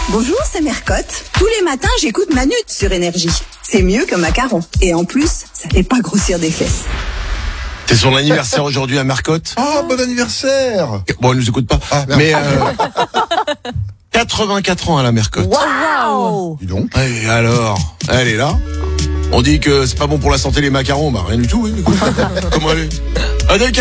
Bonjour, c'est Mercotte. Tous les matins, j'écoute Manute sur Énergie. C'est mieux que macaron. Et en plus, ça fait pas grossir des fesses. C'est son anniversaire aujourd'hui à Mercotte. Ah, bon anniversaire. Bon, elle nous écoute pas. Ah, mais 84 ans à la Mercotte. Waouh! Dis donc. Et alors, elle est là. On dit que c'est pas bon pour la santé les macarons, bah rien du tout. Comment elle est?